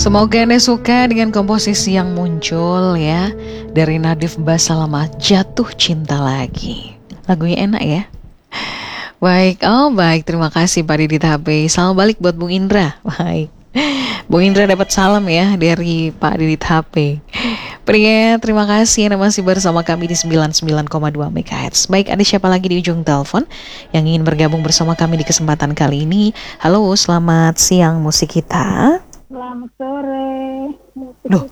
Semoga Anda suka dengan komposisi yang muncul ya. Dari Nadif Basalamah, Jatuh Cinta Lagi. Lagunya enak ya. Baik, baik, terima kasih Pak Didit HP. Salam balik buat Bung Indra. Baik, Bung Indra dapat salam ya dari Pak Didit HP. Pria, terima kasih Anda masih bersama kami di 99,2 MHz. Baik, ada siapa lagi di ujung telepon yang ingin bergabung bersama kami di kesempatan kali ini? Halo, selamat siang musik kita. Selamat sore. Loh,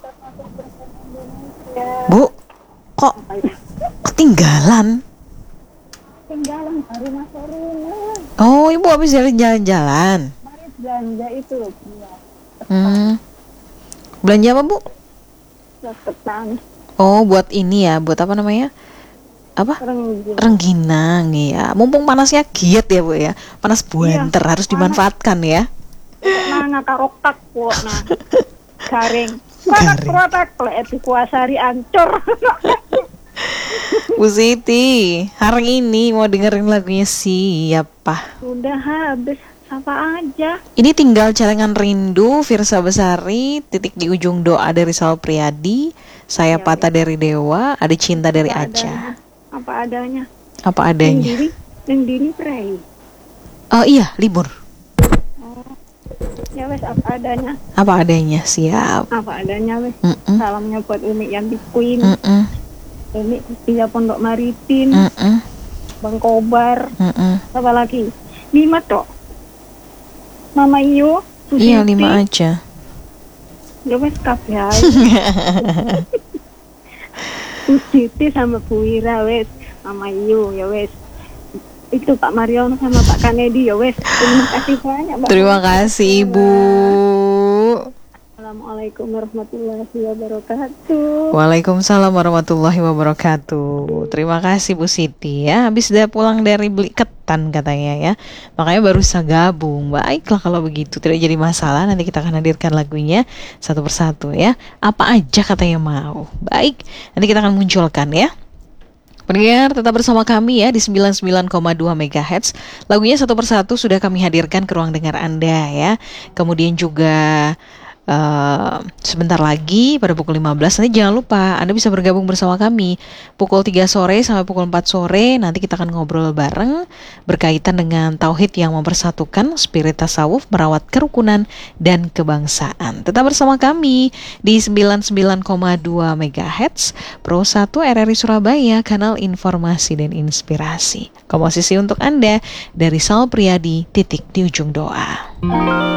Bu, kok ketinggalan? Tinggalan baru masuk rumah. Oh, Ibu habis jalan-jalan. Mari belanja itu loh. Belanja apa, Bu? Ketan. Oh, buat ini ya, buat apa namanya? Apa? Rengginang ya. Mumpung panasnya giat ya, Bu ya. Panas buanter, harus dimanfaatkan ya. Nah, karoktak kok nah. Garing. Krotak lek dikuasari ancur. Bu Siti, hari ini mau dengerin lagunya siapa? Udah habis, apa aja. Ini tinggal Celengan Rindu, Firsa Besari, Titik di Ujung Doa dari Sal Priadi, Saya Patah dari Dewa, Ada Cinta dari Aca. Apa adanya. Apa adanya? Yang diri pray. Oh iya, libur. Ya wes apa adanya. Apa adanya, siap. Apa adanya wes. Salamnya buat Umi Yanti Queen. Umi Kustia Pondok Maritim. Bang Kobar. Apa lagi? 5 tok. Mama Iyo. Susiti. Iya, 5 aja. Ya wes kabeh ae. Susiti sama Bu Ira wes. Mama Iyo ya wes. Itu Pak Mariono sama Pak Kanedi ya wes. Terima kasih banyak Mbak. Terima kasih Ibu. Assalamualaikum warahmatullahi wabarakatuh. Waalaikumsalam warahmatullahi wabarakatuh. Terima kasih Bu Siti ya. Habis udah pulang dari beli ketan katanya ya. Makanya baru bisa gabung. Baiklah kalau begitu, tidak jadi masalah. Nanti kita akan hadirkan lagunya satu persatu ya. Apa aja katanya mau. Baik, nanti kita akan munculkan ya. Pendengar tetap bersama kami ya di 99,2 MHz. Lagunya satu persatu sudah kami hadirkan ke ruang dengar Anda ya. Kemudian juga sebentar lagi pada pukul 15 nanti jangan lupa Anda bisa bergabung bersama kami pukul 3 sore sampai pukul 4 sore. Nanti kita akan ngobrol bareng berkaitan dengan tauhid yang mempersatukan, spirit tasawuf, merawat kerukunan dan kebangsaan. Tetap bersama kami di 99,2 MHz Pro 1 RRI Surabaya, kanal informasi dan inspirasi. Komposisi untuk Anda dari Sal Priadi, Titik di Ujung Doa.